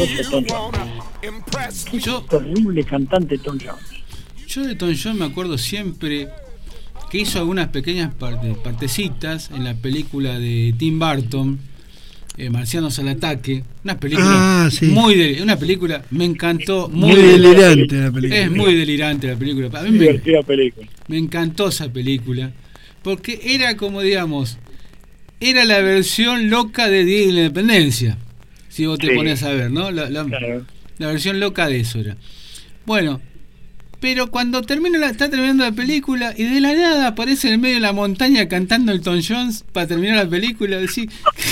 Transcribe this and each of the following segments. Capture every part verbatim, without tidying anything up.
Tom Jones. Qué Yo- terrible cantante Tom Jones. Yo de Tom Jones me acuerdo siempre que hizo algunas pequeñas parte- partecitas en la película de Tim Burton, eh, Marcianos al ataque, una película Ah, sí. muy de, una película me encantó, muy, Muy del- delirante la película. es muy delirante la película. A mí me, Divertida película. me encantó esa película porque era como digamos, era la versión loca de Día de la Independencia, si vos te Sí. pones a ver, ¿no? La, la- Claro. la versión loca de eso era. Bueno, pero cuando termina la, está terminando la película y de la nada aparece en el medio de la montaña cantando el Tom Jones para terminar la película, decís,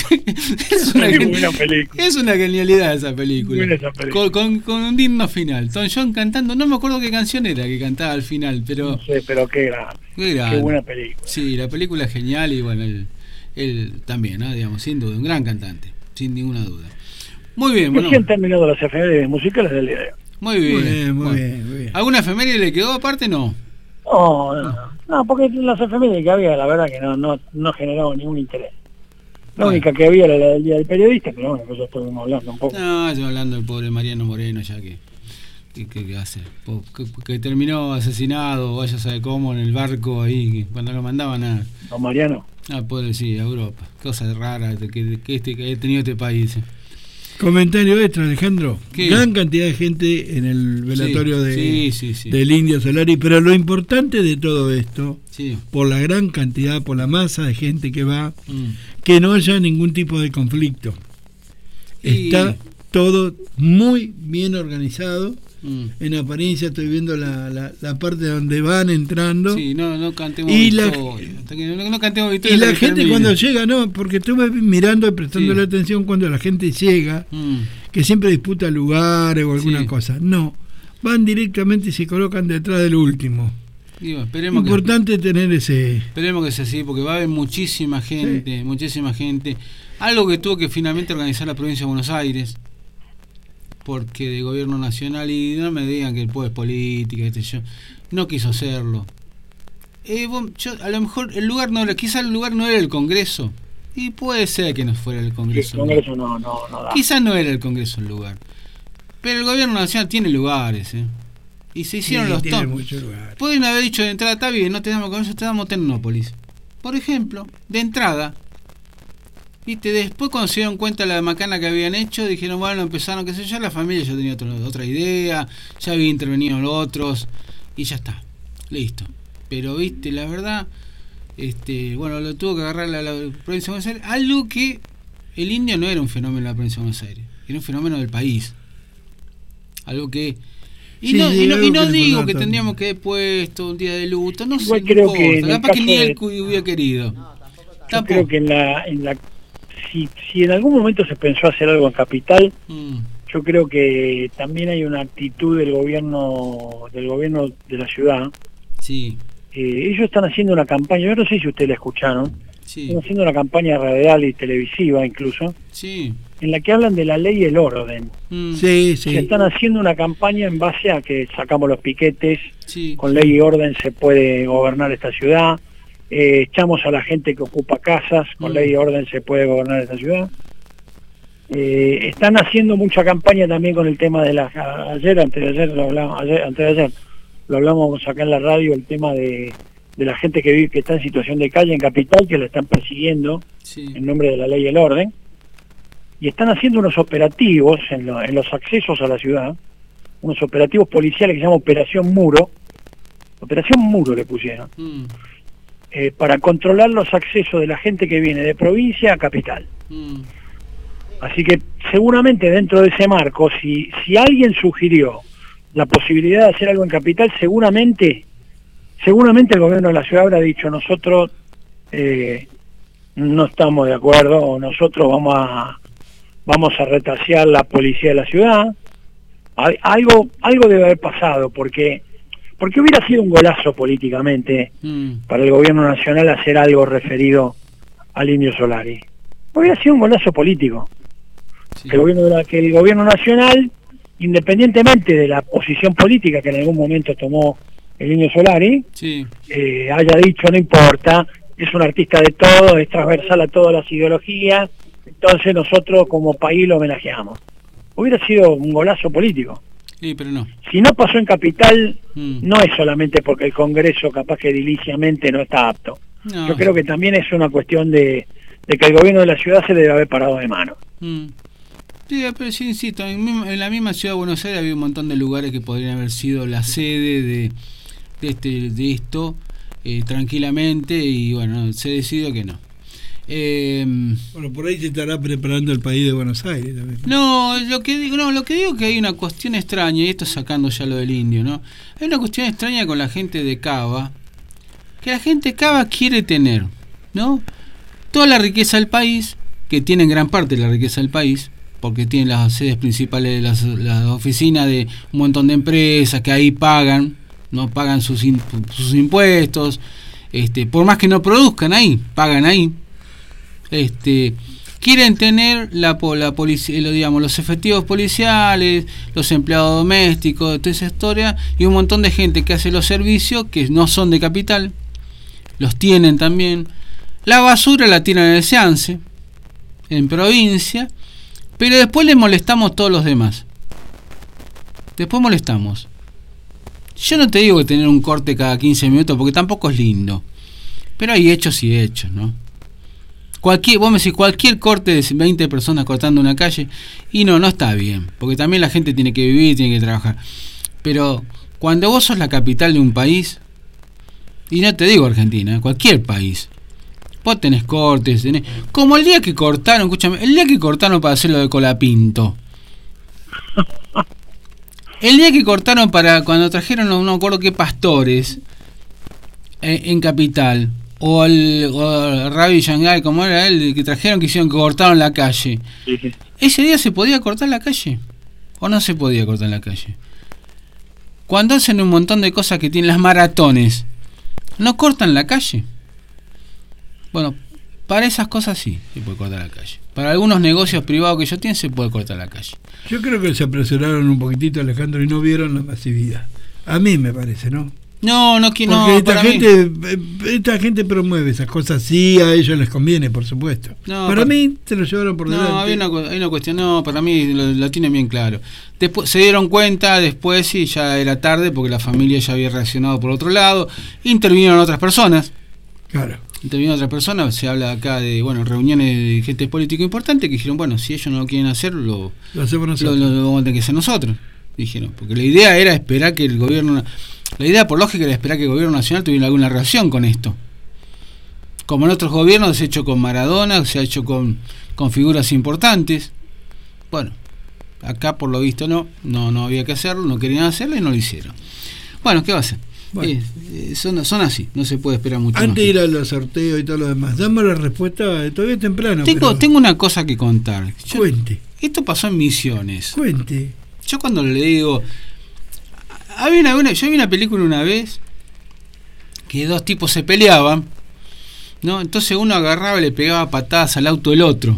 es, una, Muy gen- buena película. es una genialidad esa película. Buena esa película. Con, con, con un digno final. Tom Jones cantando, no me acuerdo qué canción era que cantaba al final, pero No sé, pero qué grande. qué Qué grande. buena película. Sí, la película es genial y bueno, él, él también, ¿no? Digamos, sin duda, un gran cantante, sin ninguna duda. Muy bien, bueno, Así han terminado las efemérides musicales del día de hoy. muy bien. Muy bien, muy Bueno. bien, muy bien. ¿Alguna efeméride le quedó aparte? No. No, no, no, no, porque las efemérides que había, la verdad que no, no, no generaban ningún interés. La Bueno. única que había era la del Día del Periodista, pero bueno, pues ya estuvimos hablando un poco. No, yo hablando del pobre Mariano Moreno, ya que. ¿Qué, qué- qué hace? Po- Que, que terminó asesinado, vaya a saber cómo, en el barco ahí, que cuando lo mandaban a. Don Mariano. Ah, pobre, sí, a Europa. Cosas raras que, que, este, que ha tenido este país. eh. Comentario extra, Alejandro. ¿Qué? Gran cantidad de gente en el velatorio Sí, de, sí, sí, sí. del Indio Solari, pero lo importante de todo esto, Sí. por la gran cantidad, por la masa de gente que va, Mm. que no haya ningún tipo de conflicto. Y- Está todo muy bien organizado. Mm. En apariencia estoy viendo la, la, la parte donde van entrando. Sí, no, no cantemos Y la- victoria. Hasta que no, no cantemos victoria. Y la hasta que gente termine. cuando llega, no, porque estuve mirando y prestando Sí. la atención cuando la gente llega, Mm. que siempre disputa lugares o alguna Sí. cosa. No, van directamente y se colocan detrás del último. Digo, esperemos que, Importante tener ese... esperemos que sea así, porque va a haber muchísima gente, muchísima gente. Algo que tuvo que finalmente organizar la provincia de Buenos Aires, porque de gobierno nacional, y no me digan que el pueblo es política, este yo, no quiso hacerlo. Eh, vos- yo, a lo mejor el lugar no era, quizás el lugar no era el Congreso, y puede ser que no fuera el Sí, Congreso. el Congreso no, no, no da. Quizás no era el Congreso el lugar, pero el gobierno nacional tiene lugares, ¿eh? Y se hicieron Sí, los tiene top. mucho lugar. Pueden haber dicho de entrada, está bien, no te damos con eso, te damos Tecnópolis. Por ejemplo, de entrada. Viste, después cuando se dieron cuenta de la macana que habían hecho, dijeron, bueno, empezaron, qué sé yo, la familia ya tenía otro- otra idea, ya había intervenido los otros, y ya está, listo. Pero, viste, la verdad, este bueno, lo tuvo que agarrar la, la provincia de Buenos Aires, algo que el indio no era un fenómeno de la provincia de Buenos Aires, era un fenómeno del país. Algo que... Y Sí, no, y no, algo y no que le digo importaba que tanto. tendríamos que haber puesto un día de luto, no sé, Igual no creo que importa, en el capaz que caso ni él de- cu- hubiera querido. Yo Tampoco. creo que en la, en la si, si en algún momento se pensó hacer algo en Capital, Mm, yo creo que también hay una actitud del gobierno del gobierno de la ciudad. sí, Eh, ellos están haciendo una campaña, yo no sé si ustedes la escucharon, sí, están haciendo una campaña radial y televisiva incluso, sí. en la que hablan de la ley y el orden. Mm, Sí, sí. Se están haciendo una campaña en base a que sacamos los piquetes, sí, con ley y orden se puede gobernar esta ciudad, eh, echamos a la gente que ocupa casas, con Mm. ley y orden se puede gobernar esta ciudad. Eh, están haciendo mucha campaña también con el tema de la a- ayer, antes de ayer lo hablamos, ayer, antes de ayer lo hablamos acá en la radio, el tema de, de la gente que vive, que está en situación de calle en Capital, que la están persiguiendo sí. en nombre de la ley y el orden, y están haciendo unos operativos en, lo- en los accesos a la ciudad, unos operativos policiales que se llama Operación Muro, Operación Muro le pusieron, Mm, eh, para controlar los accesos de la gente que viene de provincia a capital. mm, Así que seguramente dentro de ese marco, si, si alguien sugirió la posibilidad de hacer algo en capital, seguramente seguramente el gobierno de la ciudad habrá dicho, nosotros eh, no estamos de acuerdo, o nosotros vamos a vamos a retasear la policía de la ciudad. Al- algo algo debe haber pasado, porque porque hubiera sido un golazo políticamente mm, para el gobierno nacional hacer algo referido al Indio Solari. Hubiera sido un golazo político. sí. Que el gobierno de la- que el gobierno nacional, independientemente de la posición política que en algún momento tomó el Indio Solari, Sí, eh, haya dicho, no importa, es un artista de todo, es transversal a todas las ideologías, entonces nosotros como país lo homenajeamos. hubiera sido un golazo político. Sí, pero no. Si no pasó en Capital, Mm. no es solamente porque el Congreso capaz que ediliciamente no está apto. No. Yo creo que también es una cuestión de, de que el gobierno de la ciudad se le debe haber parado de mano. Mm. Sí, pero sí, insisto, en, mismo- en la misma ciudad de Buenos Aires había un montón de lugares que podrían haber sido la sede de, de, este, de esto eh, tranquilamente, y bueno, se decidió que no. Eh, Bueno, por ahí se estará preparando el país de Buenos Aires también. no, lo que digo, no, lo que digo es que hay una cuestión extraña, y esto sacando ya lo del indio, ¿no? Hay una cuestión extraña con la gente de Cava, que la gente de Cava quiere tener, ¿no? Toda la riqueza del país, que tienen gran parte de la riqueza del país, porque tienen las sedes principales de las, las oficinas de un montón de empresas que ahí pagan, no pagan sus, in- sus impuestos, este, por más que no produzcan ahí, pagan ahí. Este, quieren tener la, po- la polici- lo, digamos, los efectivos policiales, los empleados domésticos, toda esa historia, y un montón de gente que hace los servicios que no son de Capital, los tienen también. La basura la tiran en el Seance, en provincia, pero después le molestamos todos los demás. Después molestamos. Yo no te digo que tener un corte cada quince minutos, porque tampoco es lindo, pero hay hechos y hechos, ¿no? Cualquier, vos me decís, cualquier corte de veinte personas cortando una calle, y no, no está bien, porque también la gente tiene que vivir, tiene que trabajar. Pero cuando vos sos la capital de un país, y no te digo Argentina, ¿eh? Cualquier país, vos tenés cortes, tenés, como el día que cortaron, escúchame, el día que cortaron para hacer lo de Colapinto, el día que cortaron para, cuando trajeron, no, no me acuerdo qué pastores, eh, en Capital, o al, o al Ravi Shanghai, como era él, que trajeron, que hicieron que cortaron la calle. Sí, sí. ¿Ese día se podía cortar la calle? ¿O no se podía cortar la calle? Cuando hacen un montón de cosas que tienen las maratones, ¿no cortan la calle? Bueno, para esas cosas sí se puede cortar la calle. Para algunos negocios privados que ellos tienen se puede cortar la calle. Yo creo que se apresuraron un poquitito, Alejandro, y no vieron la masividad. A mí me parece, ¿no? No, no, que no, Porque esta para mí- gente, eh, esta gente promueve esas cosas, sí, a ellos les conviene, por supuesto. No, para para- mí se lo llevaron por delante. No, hay una, cu- hay una cuestión, no, para mí lo, lo tienen bien claro. Después se dieron cuenta, después sí, ya era tarde, porque la familia ya había reaccionado por otro lado, intervinieron otras personas, Claro. intervinieron otras personas, se habla acá de, bueno, reuniones de gente política importante que dijeron, bueno, si ellos no lo quieren hacer, lo, Lo hacemos lo, nosotros. lo- lo vamos a tener que hacer nosotros, dijeron, porque la idea era esperar que el gobierno, la idea por lógica era esperar que el gobierno nacional tuviera alguna reacción con esto. Como en otros gobiernos se ha hecho con Maradona, se ha hecho con, con figuras importantes. Bueno, acá por lo visto no, no, no había que hacerlo, no querían hacerlo y no lo hicieron. Bueno, ¿qué va a hacer? Bueno. Eh, eh, son, son así, no se puede esperar mucho Antes más. de ir a los sorteos y todo lo demás, damos la respuesta, eh, todavía es temprano. Tengo, pero tengo una cosa que contar. Yo- Cuente, esto pasó en Misiones. cuente. Yo cuando le digo, había una, una- yo vi una película una vez que dos tipos se peleaban, ¿no? Entonces uno agarraba y le pegaba patadas al auto del otro.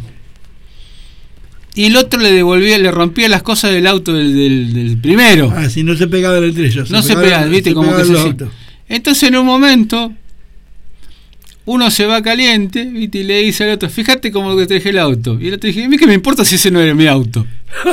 Y el otro le devolvía, le rompía las cosas del auto del, del, del primero. Ah, si no se pegaban entre ellos. No se pegaban, viste, como que pegaban se los sí. autos. Entonces en un momento uno se va caliente, ¿viste? Y le dice al otro, fíjate cómo que traje el auto. Y el otro dice, a mí qué me importa si ese no era mi auto.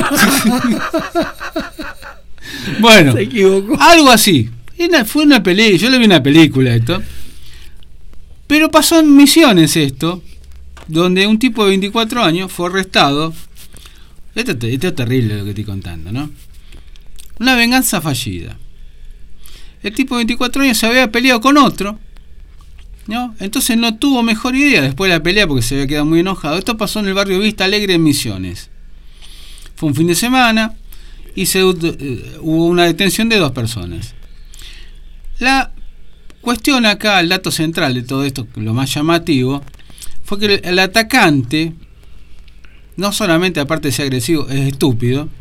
Bueno, Se equivocó. algo así. Era- fue una película, yo le vi una película esto. Pero pasó en Misiones esto, donde un tipo de veinticuatro años fue arrestado. Esto, te- esto es terrible lo que estoy contando, ¿no? Una venganza fallida. El tipo de veinticuatro años se había peleado con otro, ¿no? Entonces no tuvo mejor idea después de la pelea porque se había quedado muy enojado. Esto pasó en el barrio Vista Alegre en Misiones. Fue un fin de semana y se, eh, hubo una detención de dos personas. La cuestión acá, el dato central de todo esto, lo más llamativo, fue que el, el atacante, no solamente aparte de ser agresivo, es estúpido,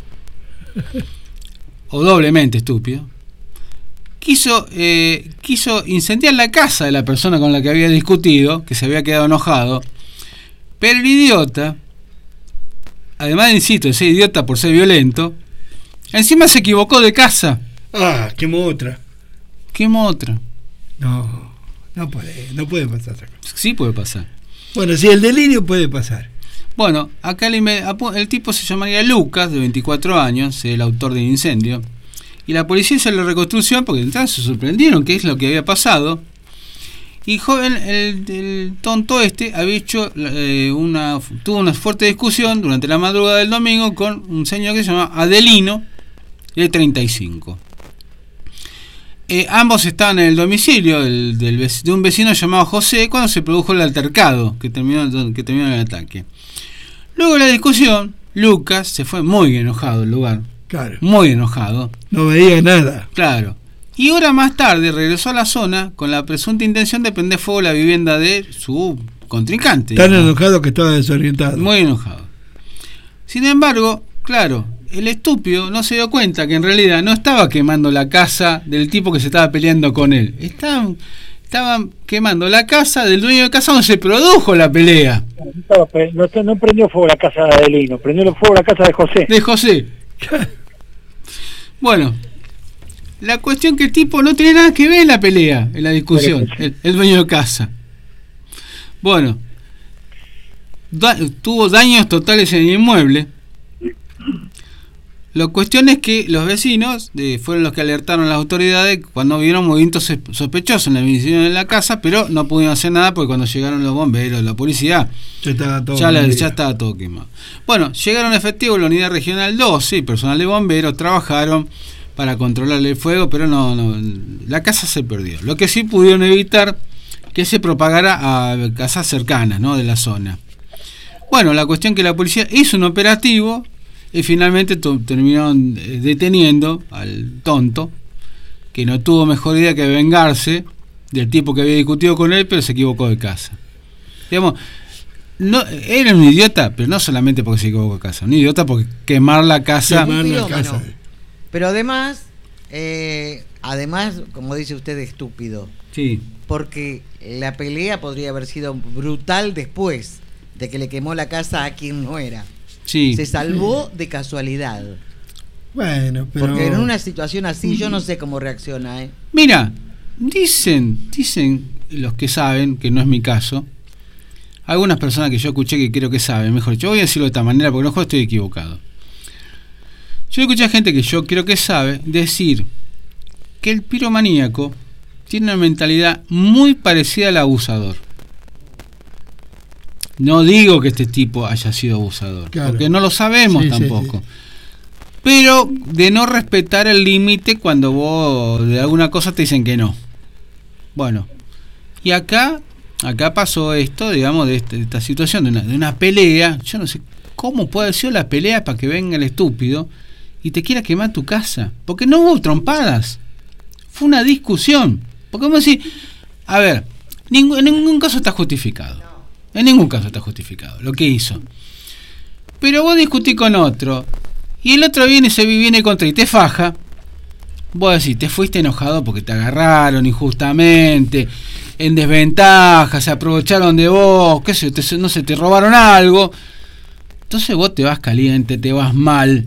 o doblemente estúpido, quiso, eh, quiso incendiar la casa de la persona con la que había discutido, que se había quedado enojado, pero el idiota, además de, insisto, de ser idiota por ser violento, encima se equivocó de casa. Ah, quemó otra. Quemó otra. No, no puede, no puede pasar esa cosa. Sí puede pasar. Bueno, si el delirio puede pasar. Bueno, acá el, el tipo se llamaría Lucas, de veinticuatro años, el autor del incendio. Y la policía hizo la reconstrucción porque entonces se sorprendieron qué es lo que había pasado. Y joven, el, el tonto este había hecho eh, una tuvo una fuerte discusión durante la madrugada del domingo con un señor que se llama Adelino, de treinta y cinco. Eh, ambos estaban en el domicilio del, del, de un vecino llamado José cuando se produjo el altercado que terminó, que terminó el ataque. Luego de la discusión, Lucas se fue muy enojado del lugar. Claro. Muy enojado. No veía nada. Claro. Y hora más tarde regresó a la zona con la presunta intención de prender fuego a la vivienda de su contrincante. Tan enojado que estaba desorientado. Muy enojado. Sin embargo, claro, el estúpido no se dio cuenta que en realidad no estaba quemando la casa del tipo que se estaba peleando con él. Estaban, estaban quemando la casa del dueño de casa donde se produjo la pelea. No, no, no prendió fuego la casa de Adelino, prendió fuego la casa de José. De José. Bueno, la cuestión que el tipo no tiene nada que ver en la pelea, en la discusión, el, el dueño de casa. Bueno, da, tuvo daños totales en el inmueble. La cuestión es que los vecinos eh, fueron los que alertaron a las autoridades cuando vieron movimientos sospechosos en la vicinidad de la casa, pero no pudieron hacer nada porque cuando llegaron los bomberos, la policía, ya estaba todo, ya la, ya estaba todo quemado. Bueno, llegaron efectivos la unidad regional doce y personal de bomberos, trabajaron para controlar el fuego, pero no, no, la casa se perdió. Lo que sí pudieron evitar que se propagara a casas cercanas, ¿no?, de la zona. Bueno, la cuestión que la policía hizo un operativo y finalmente to- terminaron deteniendo al tonto, que no tuvo mejor idea que vengarse del tipo que había discutido con él, pero se equivocó de casa. Digamos, no, era un idiota, pero no solamente porque se equivocó de casa, un idiota porque quemar la casa... Quemar la casa. Pero además, eh, además, como dice usted, estúpido. Sí. Porque la pelea podría haber sido brutal después de que le quemó la casa a quien no era. Sí. Se salvó de casualidad. Bueno, pero... Porque en una situación así yo no sé cómo reacciona, ¿eh? Mira, dicen, dicen los que saben, que no es mi caso, algunas personas que yo escuché que creo que saben, mejor dicho, voy a decirlo de esta manera porque a lo mejor estoy equivocado. Yo escuché a gente que yo creo que sabe decir que el piromaníaco tiene una mentalidad muy parecida al abusador. No digo que este tipo haya sido abusador, claro, porque no lo sabemos sí, tampoco. Sí, sí. Pero de no respetar el límite cuando vos de alguna cosa te dicen que no. Bueno, y acá acá pasó esto, digamos, de, este, de esta situación, de una, de una pelea. Yo no sé cómo puede ser la pelea para que venga el estúpido y te quiera quemar tu casa. Porque no hubo trompadas. Fue una discusión. Porque vamos a decir, a ver, ningún, en ningún caso está justificado. En ningún caso está justificado lo que hizo. Pero vos discutís con otro y el otro viene y se viene contra y te faja. Vos decís, te fuiste enojado porque te agarraron injustamente, en desventaja, se aprovecharon de vos, qué sé, te, no sé, te robaron algo. Entonces vos te vas caliente, te vas mal.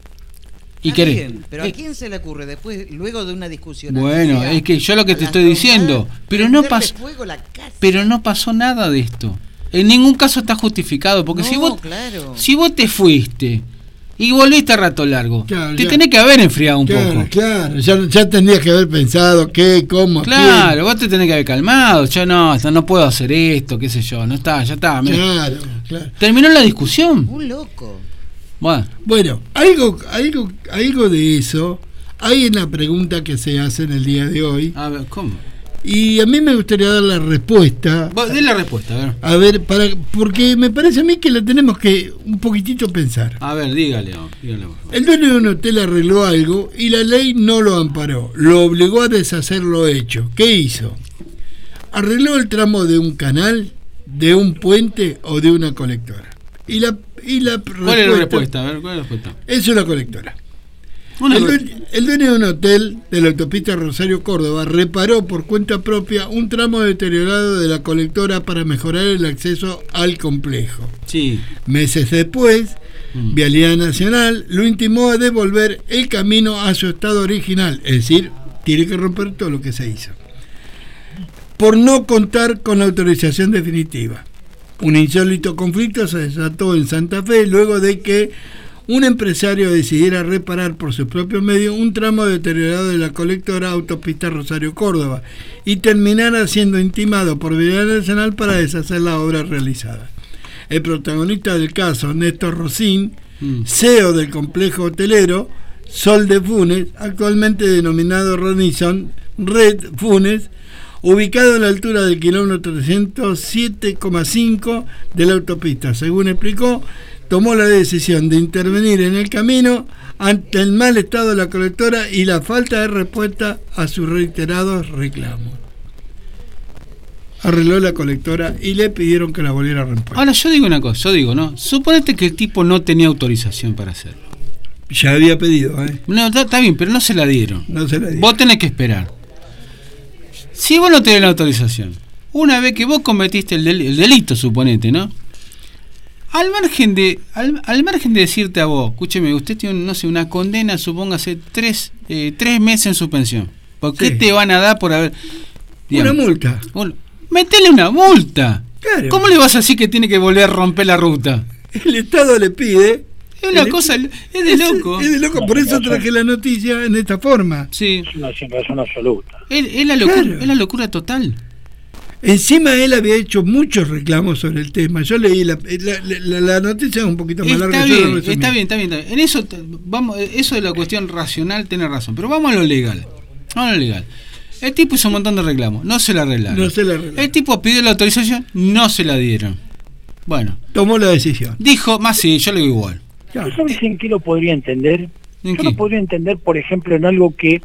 Y querés. Bien, pero ¿a quién se le ocurre después, luego de una discusión? Bueno, es que yo lo que te estoy diciendo, pero no pasó, pero no pasó nada de esto. En ningún caso está justificado, porque no, si vos, claro. si vos te fuiste y volviste a rato largo, claro, te ya, tenés que haber enfriado un claro, poco. Claro, ya, ya tendrías que haber pensado qué, cómo, claro, quién. Vos te tenés que haber calmado. Yo no, no puedo hacer esto, qué sé yo, no está, ya está. Claro, claro. Terminó la discusión. Un loco. Bueno, bueno algo, algo, algo de eso hay en la pregunta que se hace en el día de hoy. A ver, ¿cómo? Y a mí me gustaría dar la respuesta. Vos, dé la respuesta, a ver. A ver, para, porque me parece a mí que la tenemos que un poquitito pensar. A ver, dígale. dígale el dueño de un hotel arregló algo y la ley no lo amparó. Lo obligó a deshacer lo hecho. ¿Qué hizo? Arregló el tramo de un canal, de un puente o de una colectora. Y la, y la ¿Cuál es la respuesta? A ver, ¿cuál es la respuesta? Es una colectora. Una el, dueño, el dueño de un hotel de la autopista Rosario Córdoba reparó por cuenta propia un tramo deteriorado de la colectora para mejorar el acceso al complejo. Sí. Meses después, mm. Vialidad Nacional lo intimó a devolver el camino a su estado original, es decir, tiene que romper todo lo que se hizo, por no contar con la autorización definitiva. Un insólito conflicto se desató en Santa Fe luego de que un empresario decidiera reparar por sus propios medios un tramo deteriorado de la colectora autopista Rosario-Córdoba y terminara siendo intimado por Vialidad Nacional para deshacer la obra realizada. El protagonista del caso, Néstor Rosín, mm. C E O del complejo hotelero Sol de Funes, actualmente denominado Renison Red Funes, ubicado a la altura del kilómetro trescientos siete coma cinco de la autopista. Según explicó, tomó la decisión de intervenir en el camino ante el mal estado de la colectora y la falta de respuesta a sus reiterados reclamos. Arregló la colectora y le pidieron que la volviera a reemplazar. Ahora yo digo una cosa, yo digo, ¿no? Suponete que el tipo no tenía autorización para hacerlo. Ya había pedido, ¿eh? No, está, está bien, pero no se la dieron. No se la dieron. Vos tenés que esperar. Si vos no tenés la autorización, una vez que vos cometiste el, del, el delito, suponete, ¿no? Al margen de al, al margen de decirte a vos, escúcheme, usted tiene, no sé, una condena, supóngase, tres, eh, tres meses en suspensión. ¿Por qué sí. te van a dar por haber... Digamos, una multa. Un, metele una multa. Claro. ¿Cómo le vas a decir que tiene que volver a romper la ruta? El Estado le pide... Es una cosa, es de loco. Es, es de loco, por eso traje la noticia en esta forma. Sí. Es una razón absoluta. Es, es, la locura, claro. es la locura total. Encima él había hecho muchos reclamos sobre el tema. Yo leí la, la, la, la noticia un poquito más está larga. Bien, yo está bien, está bien, está bien. En eso vamos, eso de la cuestión racional tiene razón. Pero vamos a lo legal. Vamos a lo legal. El tipo hizo un montón de reclamos, no se la arreglaron. No se la arreglaron. El tipo pidió la autorización, no se la dieron. Bueno. Tomó la decisión. Dijo, más sí, yo le digo igual. Claro. ¿Sabes en qué lo podría entender? Yo qué? lo podría entender, por ejemplo, en algo que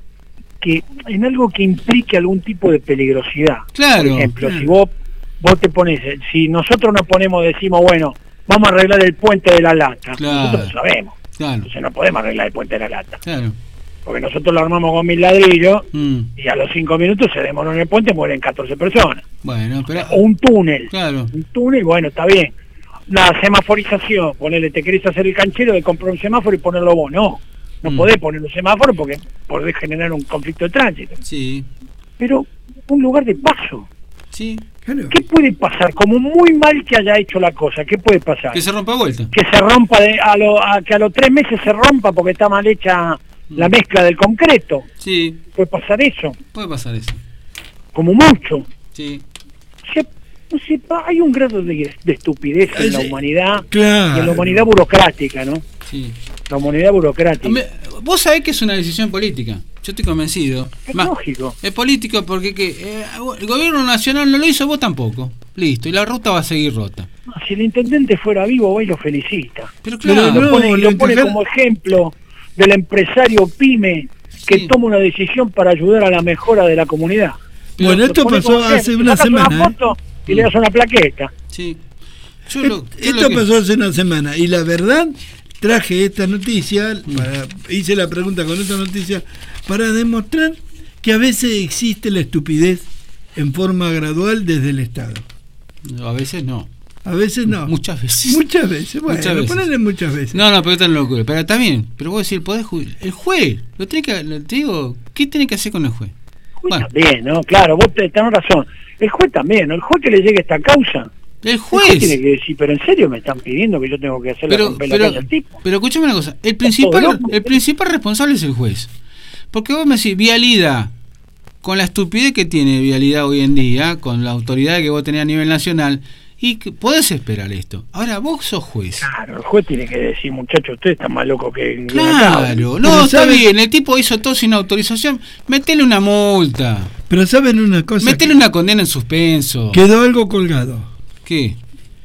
que en algo que implique algún tipo de peligrosidad. Claro. Por ejemplo, claro. si vos vos te pones, si nosotros nos ponemos, decimos, bueno, vamos a arreglar el puente de la Lata. Claro. Nosotros lo sabemos. Claro. Entonces no podemos arreglar el puente de la Lata. Claro. Porque nosotros lo armamos con mil ladrillos mm. y a los cinco minutos se demoró en el puente y mueren catorce personas. Bueno, pero... O un túnel. Claro. Un túnel, bueno, está bien. La semaforización, ponele, te querés hacer el canchero de comprar un semáforo y ponerlo vos, no. No mm. podés poner un semáforo porque podés generar un conflicto de tránsito. Sí. Pero un lugar de paso. Sí. Claro. ¿Qué puede pasar? Como muy mal que haya hecho la cosa, ¿qué puede pasar? Que se rompa vuelta. Que se rompa, de, a, lo, a que a los tres meses se rompa porque está mal hecha mm. la mezcla del concreto. Sí. Puede pasar eso. Puede pasar eso. Como mucho. Sí. O sea, no sé, hay un grado de, de estupidez en la humanidad, claro. y en la humanidad burocrática, ¿no? Sí. La humanidad burocrática. Hombre, vos sabés que es una decisión política. Yo estoy convencido. Es Más, lógico. Es político porque que, eh, el gobierno nacional no lo hizo, vos tampoco. Listo, y la ruta va a seguir rota. No, si el intendente fuera vivo, hoy lo felicita. Pero claro, Pero lo pone, no, lo lo pone intendente... como ejemplo del empresario pyme que sí. toma una decisión para ayudar a la mejora de la comunidad. Bueno, lo esto pasó hace una semana. Una foto ¿eh? Y le das una plaqueta. Sí. Yo lo, yo esto lo que... pasó hace una semana y la verdad traje esta noticia, para, hice la pregunta con esta noticia para demostrar que a veces existe la estupidez en forma gradual desde el Estado. No, a veces no. A veces no. Muchas veces. Muchas veces. Bueno, muchas veces. Ponele muchas veces. No, no, pero está en locura. Pero está bien. Pero vos decís, el poder judicial. El juez. Lo tiene que, lo, te digo, ¿qué tiene que hacer con el juez? El juez bueno. también, ¿no? Claro, vos tenés razón. El juez también, ¿no? El juez que le llegue esta causa. El juez. El juez tiene que decir, pero en serio me están pidiendo que yo tengo que hacer pero, la romper pero, la calle al tipo. Pero escúchame una cosa. El principal, el principal responsable es el juez. Porque vos me decís, Vialidad, con la estupidez que tiene Vialidad hoy en día, con la autoridad que vos tenés a nivel nacional, y que podés esperar esto. Ahora, vos sos juez. Claro, el juez tiene que decir, muchachos, ustedes están más locos que... Claro, no, está ¿sabes? Bien, el tipo hizo todo sin autorización, metele una multa. Pero ¿saben una cosa? Metele que una condena en suspenso. Quedó algo colgado. ¿Qué?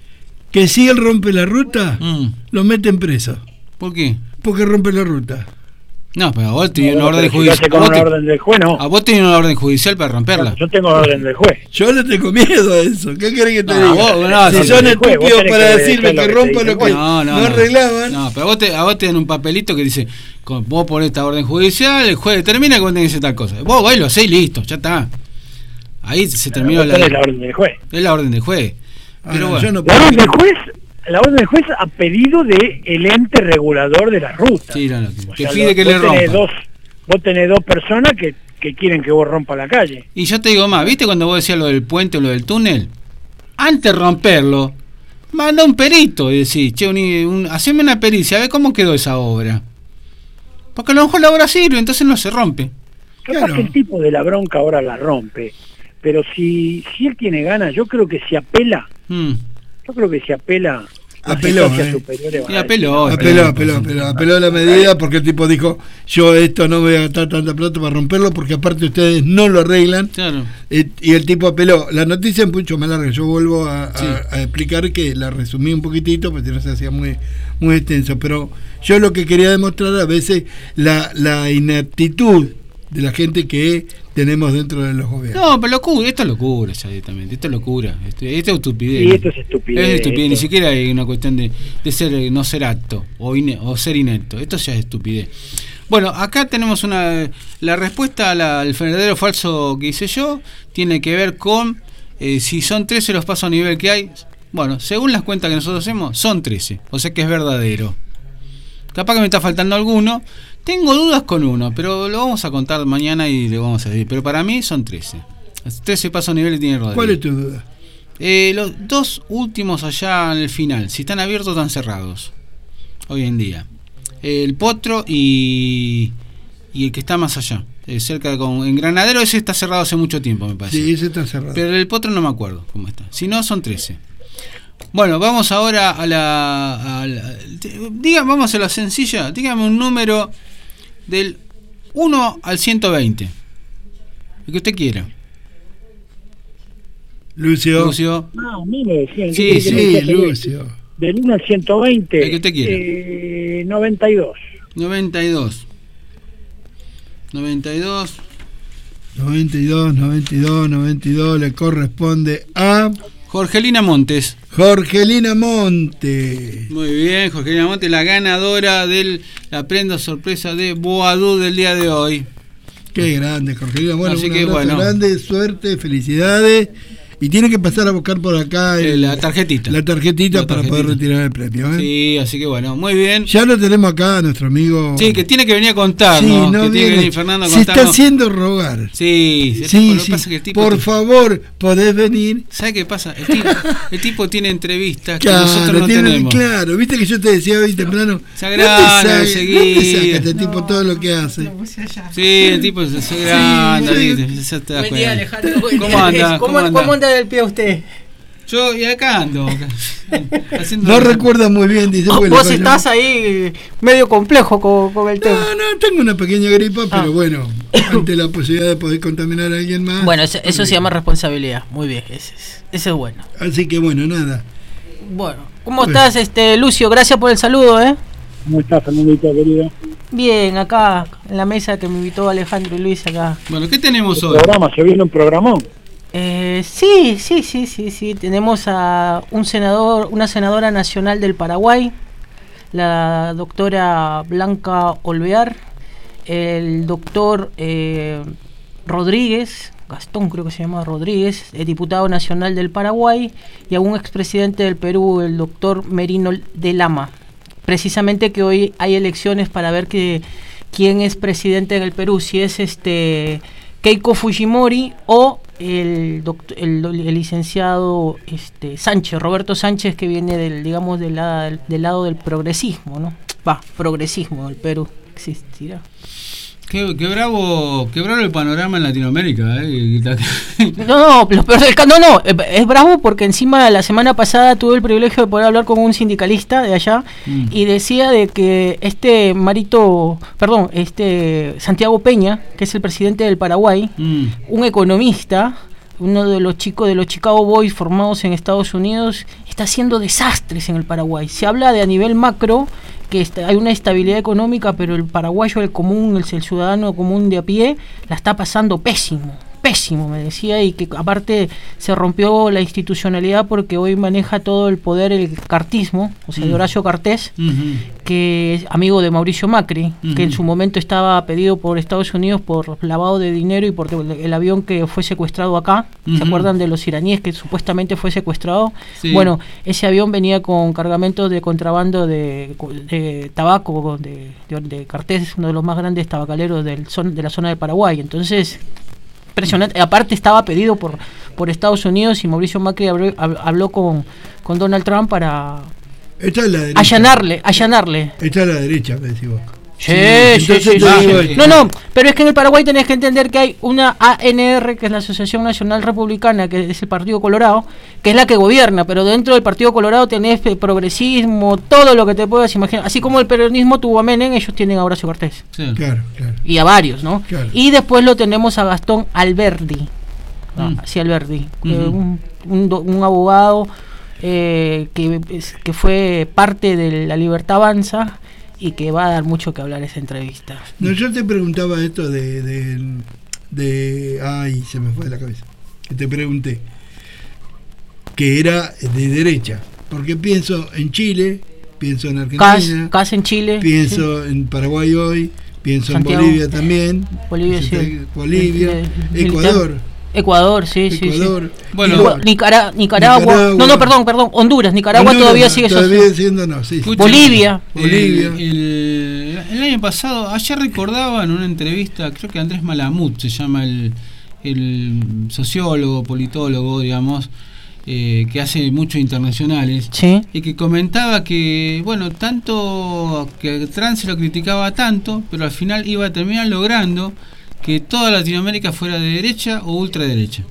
Que si él rompe la ruta, mm. lo meten preso. ¿Por qué? Porque rompe la ruta. No, pero a vos tenés no, una orden si judicial. Con una te... orden del juez, no. A vos tenés una orden judicial para romperla. No, yo tengo la orden del juez. Yo le tengo miedo a eso. ¿Qué querés que te no, diga? Vos, no, si no, son no, estúpidos para que decirme que, que rompa lo que no, no, no arreglaban. No, pero a vos, te, a vos te dan un papelito que dice, vos ponés esta orden judicial, el juez determina que vos tenés que hacer tal cosa. Vos vais, lo hacés y listo, ya está. Ahí se terminó la, la orden del juez. Es la orden del juez. Ah, pero no, bueno. yo no la orden del juez, la orden del juez a pedido de el ente regulador de la ruta. Sí, no, no, que sea, pide lo, que le rompa. Dos, vos tenés dos personas que, que quieren que vos rompa la calle. Y yo te digo más, ¿viste cuando vos decías lo del puente o lo del túnel? antes de romperlo, manda un perito y decís, che, un, un, haceme una pericia, a ver cómo quedó esa obra. Porque a lo mejor la obra sirve, entonces no se rompe. Capaz Claro. que el tipo de la bronca ahora la rompe, pero si, si él tiene ganas, yo creo que si apela, Mm. yo creo que si apela, las Apeló, instancias eh. superiores van Y a apeló, decir, Apeló, apeló, apeló, apeló a la medida porque el tipo dijo, yo esto no voy a gastar tanta plata para romperlo porque aparte ustedes no lo arreglan. Claro. Eh, y el tipo apeló. La noticia es mucho más larga. Yo vuelvo a, a- Sí. a explicar que la resumí un poquitito, porque si no se hacía muy, muy extenso. Pero yo lo que quería demostrar a veces la, la ineptitud de la gente que tenemos dentro de los gobiernos. No, pero locura, esto es locura ya directamente, esto es locura, esto, esto es estupidez. Y esto es estupidez, Es estupidez, esto. ni siquiera hay una cuestión de, de ser no ser apto o, ine, o ser inepto, esto ya es estupidez. Bueno, acá tenemos una la respuesta a la, al verdadero o falso que hice yo, tiene que ver con eh, si son trece los pasos a nivel que hay. Bueno, según las cuentas que nosotros hacemos, son trece, o sea que es verdadero. Capaz que me está faltando alguno. Tengo dudas con uno, pero lo vamos a contar mañana y le vamos a decir. Pero para mí son trece. trece pasos a nivel que tiene Rodríguez. ¿Cuál es tu duda? Eh, los dos últimos allá en el final, si están abiertos o están cerrados. Hoy en día. El Potro y, y el que está más allá. Eh, cerca de con, en Granadero ese está cerrado hace mucho tiempo, me parece. Sí, ese está cerrado. Pero el Potro no me acuerdo cómo está. Si no, son trece. Bueno, vamos ahora a la... A la diga, vamos a la sencilla. Dígame un número del uno al ciento veinte. El que usted quiera. Lucio. Lucio. No, a mí me decían, Sí, ¿qué quiere Sí, que me diga? Lucio. Del uno al ciento veinte, El que usted quiera. eh, noventa y dos. noventa y dos. noventa y dos. noventa y dos, noventa y dos, noventa y dos le corresponde a Jorgelina Montes. Jorgelina Monte. Muy bien, Jorgelina Montes, la ganadora de la prenda sorpresa de Boadú del día de hoy. Qué grande, Jorgelina. Bueno, Así un que, abrazo bueno. grande, suerte, felicidades. Y tiene que pasar a buscar por acá Eh, el- la tarjetita. la tarjetita La para tarjetita. poder retirar el premio. ¿eh? Sí, así que bueno, muy bien. Ya lo tenemos acá, nuestro amigo. Sí, que tiene que venir a Sí, contarnos. no que tiene que viene. venir Fernando a Se está contarnos. haciendo rogar. Sí, el tipo- Sí, lo que sí. pasa es que el tipo Por te- favor, podés venir. ¿Sabe qué pasa? El tipo, el tipo tiene entrevistas que Claro, nosotros no tiene- tenemos. claro, viste que yo te decía hoy temprano. Se ¿dónde agranda saca- enseguida. ¿Dónde saca este tipo todo lo que hace? Sí, el tipo se se agranda, sí. ¿viste? Ya te das Buen día, cuenta. Alejandro. Buen ¿Cómo día. anda? ¿Cómo, ¿Cómo anda? cómo anda del pie usted? Yo y acá ando. haciendo- No recuerda muy bien, dice. porque Vos le estás ahí medio complejo con, con el tema. No, no, tengo una pequeña gripa, pero Ah. bueno, ante la posibilidad de poder contaminar a alguien más. Bueno, eso, eso se llama responsabilidad. Muy bien, ese es, ese es bueno. Así que bueno, nada. Bueno, ¿cómo Bueno. estás, este Lucio? Gracias por el saludo, ¿eh? ¿Cómo estás, Fernandito, querido? Bien, acá en la mesa que me invitó Alejandro y Luis acá. Bueno, ¿qué tenemos El hoy? programa, se viene un programón. Eh, sí, sí, sí, sí, sí. Tenemos a un senador, una senadora nacional del Paraguay, la doctora Blanca Olvear, el doctor eh, Rodríguez, Gastón creo que se llama Rodríguez, el diputado nacional del Paraguay, y a un expresidente del Perú, el doctor Merino de Lama. Precisamente que hoy hay elecciones para ver que, quién es presidente en el Perú, si es este Keiko Fujimori o el, doctor, el, el licenciado este Sánchez, Roberto Sánchez, que viene del, digamos, del, la, del lado del progresismo, ¿no? Va, progresismo del Perú existirá. Qué, qué bravo, qué bravo el panorama en Latinoamérica, ¿eh? No, no, lo peor del ca- no, no, eh, es bravo porque encima la semana pasada tuve el privilegio de poder hablar con un sindicalista de allá Mm. y decía de que este Marito, perdón, este Santiago Peña, que es el presidente del Paraguay, Mm. un economista, uno de los chicos de los Chicago Boys formados en Estados Unidos, está haciendo desastres en el Paraguay. Se habla de a nivel macro que está, hay una estabilidad económica, pero el paraguayo, el común, el, el ciudadano común de a pie, la está pasando pésimo, pésimo, me decía, y que aparte se rompió la institucionalidad porque hoy maneja todo el poder el cartismo, o sea, de Mm. Horacio Cartés, Ujú. que es amigo de Mauricio Macri, Ujú. que en su momento estaba pedido por Estados Unidos por lavado de dinero y por el, el avión que fue secuestrado acá. ¿Se Ujú. acuerdan de los iraníes que supuestamente fue secuestrado? Sí. Bueno, ese avión venía con cargamentos de contrabando de, de tabaco de, de, de Cartés, uno de los más grandes tabacaleros del son, de la zona del Paraguay. Entonces, impresionante. Aparte estaba pedido por por Estados Unidos y Mauricio Macri habló, habló con, con Donald Trump para Esta es la derecha. allanarle, allanarle. Esta es la derecha, me decís vos. Sí, Sí, sí, entonces sí, te sí. digo Sí. esto. No, no, pero es que en el Paraguay tenés que entender que hay una A N R, que es la Asociación Nacional Republicana, que es el Partido Colorado, que es la que gobierna, pero dentro del Partido Colorado tenés eh, progresismo, todo lo que te puedas imaginar. Así como el peronismo tuvo a Menem, ellos tienen a Horacio Cortés. Sí. Claro, claro. Y a varios, ¿no? Claro. Y después lo tenemos a Gastón Alberdi. Ah, Mm. sí, Alberdi. Ujú. eh, un, un, do- un abogado eh, que, es- que fue parte de La Libertad Avanza y que va a dar mucho que hablar esa entrevista. No, yo te preguntaba esto de, de, de... Ay, se me fue de la cabeza. Que te pregunté. Que era de derecha. Porque pienso en Chile, pienso en Cas, Argentina, Cas en Chile. pienso en Paraguay hoy, pienso Santiago. en Bolivia también. Bolivia, Pienso sí. en Bolivia, El- el- Ecuador. Ecuador, sí, sí, Ecuador. sí. Bueno, Nicua- Nicara- Nicaragua. Nicaragua. No, no, perdón, perdón. Honduras. Nicaragua Honduras, todavía sigue todavía eso. siendo no, sí. Escucha, Bolivia. Bolivia. El, el- el año pasado, ayer recordaba en una entrevista, creo que Andrés Malamud se llama el, el sociólogo, politólogo, digamos, eh, que hace muchos internacionales, Sí. y que comentaba que, bueno, tanto que Trump se lo criticaba tanto, pero al final iba a terminar logrando que toda Latinoamérica fuera de derecha o ultraderecha.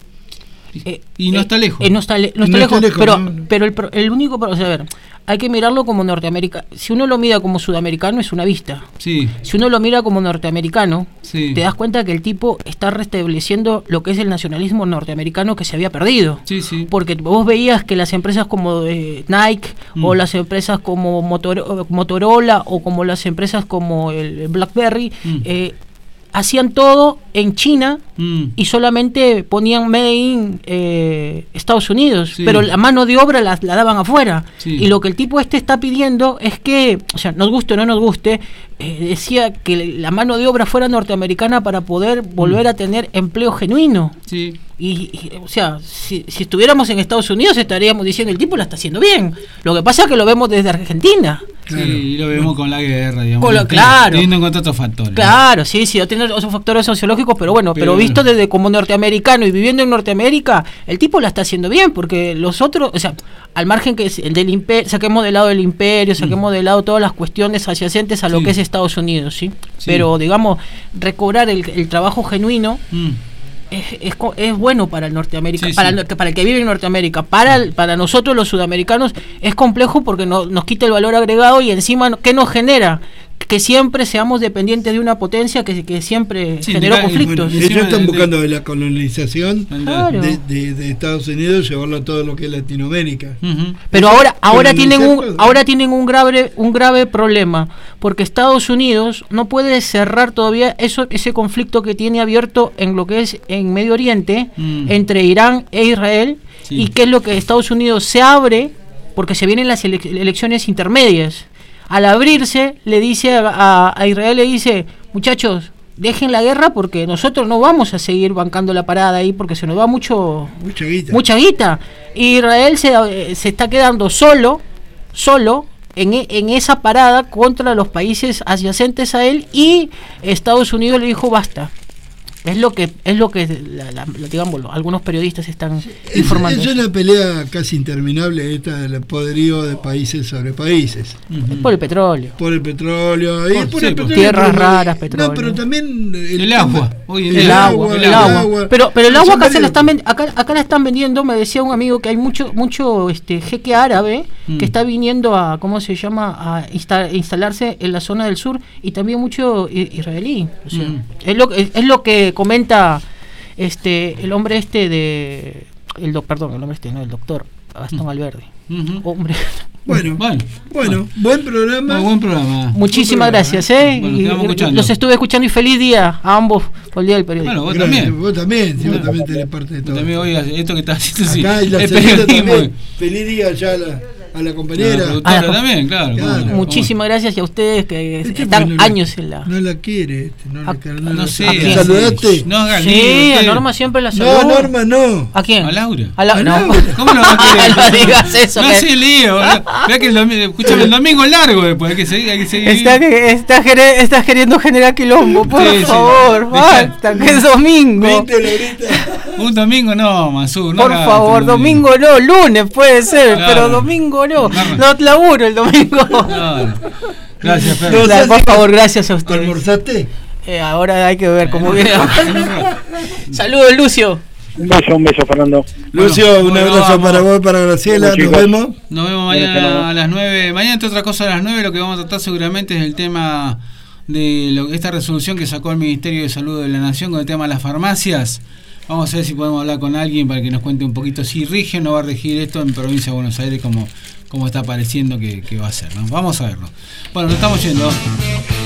Y, Eh, y no eh, está lejos. eh, no está, le- no No está está lejos, lejos, pero, no, no. pero el, pro- el único, pro- o sea, a ver, hay que mirarlo como norteamericano. Si uno lo mira como sudamericano es una vista. Sí, Si uno lo mira como norteamericano, sí. te das cuenta que el tipo está restableciendo lo que es el nacionalismo norteamericano que se había perdido. Sí, sí. Porque vos veías que las empresas como eh, Nike Mm. o las empresas como Motor- Motorola o como las empresas como el BlackBerry Mm. eh, hacían todo en China Mm. y solamente ponían made in eh, Estados Unidos, Sí. pero la mano de obra la, la daban afuera. Sí. Y lo que el tipo este está pidiendo es que, o sea, nos guste o no nos guste, eh, decía que la mano de obra fuera norteamericana para poder volver Mm. a tener empleo genuino. Sí. Y, y, o sea, si, si estuviéramos en Estados Unidos estaríamos diciendo el tipo la está haciendo bien. Lo que pasa es que lo vemos desde Argentina. Claro. Sí, y lo vemos con la guerra, digamos. Con la- ¿no? claro. Teniendo en cuenta otros factores. Claro, sí, sí, tiene esos factores sociológicos, pero bueno, pero, Pero- visto desde como norteamericano y viviendo en Norteamérica, el tipo la está haciendo bien, porque los otros, o sea, al margen que es el del imperio, saquemos de lado el imperio, saquemos de lado todas las cuestiones adyacentes a lo Sí. que es Estados Unidos, ¿sí? Sí. Pero, digamos, recobrar el, el trabajo genuino Mm. es, es, co- es bueno para el Norteamérica, Sí, para, sí. el, para el que vive en Norteamérica. Para, el- para nosotros los sudamericanos es complejo porque no- nos quita el valor agregado y encima, ¿qué nos genera? Que siempre seamos dependientes de una potencia que, que siempre Sí, generó de- conflictos. Bueno, Encima ellos están de- buscando de la colonización Claro. de, de- de Estados Unidos, llevarlo a todo lo que es Latinoamérica. Ujú. Pero ahora, ahora Pero tienen no un, se acuerda. ahora tienen un grave, un grave problema, porque Estados Unidos no puede cerrar todavía eso, ese conflicto que tiene abierto en lo que es en Medio Oriente, Mm. entre Irán e Israel, Sí. y que es lo que Estados Unidos se abre, porque se vienen las ele- elecciones intermedias. Al abrirse, le dice a, a- a Israel, le dice, muchachos, dejen la guerra porque nosotros no vamos a seguir bancando la parada ahí porque se nos va mucho, Mucha guita. mucha guita. Israel se, eh, se está quedando solo, solo en, e- en esa parada contra los países adyacentes a él, y Estados Unidos le dijo basta. Es lo que es lo que la- la- la- digamos lo- algunos periodistas están Es, informando. es una pelea casi interminable esta del poderío de países sobre países. Ujú. Es por el petróleo. Por el petróleo, y Por- por sí, el por petróleo, tierras pero- raras, petróleo. No, pero también el, El tema- agua. Hoy en el, día. El agua, agua, el el agua. agua. Pero, pero el Son agua acá, se varios. la están ven- acá, acá la están vendiendo, me decía un amigo que hay mucho mucho este jeque árabe Mm. que está viniendo a, ¿cómo se llama?, a insta- instalarse en la zona del sur, y también mucho i- israelí. O sea, Mm. es, lo, es, es lo que comenta este el hombre este de... El doc, perdón, el hombre este, no, el doctor Gastón Mm. Alberdi. Ujú. Hombre. Bueno, Bueno, bueno, buen programa. Muy buen programa. Muchísimas programa, gracias, ¿eh? Bueno, Y- quedamos y- escuchando. los estuve escuchando, y feliz día a ambos por el Día del Periodista. Bueno, vos Gracias, también. Vos también, si vos Bueno. también tenés parte de Vos todo. también, oiga, esto que estás haciendo sí, Acá y la es señora periodismo. también. Feliz día, ya la... a la compañera. A la productora Ah, la- también, claro. Claro. ¿cómo no? Muchísimas gracias y a ustedes que Este están pues no la- años en la... No la quiere, este, no, A- le, no, No la- sé. ¿A quién? ¿Saludaste? No haga lío, Sí, a usted. Norma siempre la No, saludo. Norma, no. ¿A quién? ¿A Laura? A la- A no. Laura. ¿Cómo no va a querer? No digas eso, No que- hace lío. Vea que el domingo, escúchame, el domingo es largo después, hay que seguir, hay que seguir. Está, que- está gere- estás queriendo generar quilombo, por Sí, sí. favor, Deja- basta, que es domingo. Viste, Laurita. Un domingo no, Mansur, no Por haga favor, esto, domingo no, lunes puede ser, Claro. pero domingo no. Claro. No laburo el domingo. Claro. Gracias, No, Pedro. Claro, por favor, gracias a ustedes. ¿Almorzaste? Eh, ahora hay que ver cómo viene. Saludos, Lucio. Un beso, un beso, Fernando. Lucio, un bueno, abrazo vamos. para vos, para Graciela. Bueno, Nos chicos. vemos. Nos vemos Bueno, chao. mañana a las nueve. Mañana, entre otras cosas, a las nueve lo que vamos a tratar seguramente es el tema de lo, esta resolución que sacó el Ministerio de Salud de la Nación con el tema de las farmacias. Vamos a ver si podemos hablar con alguien para que nos cuente un poquito si rige o no va a regir esto en Provincia de Buenos Aires como, como está pareciendo que, que va a ser, ¿no? Vamos a verlo. Bueno, nos estamos yendo.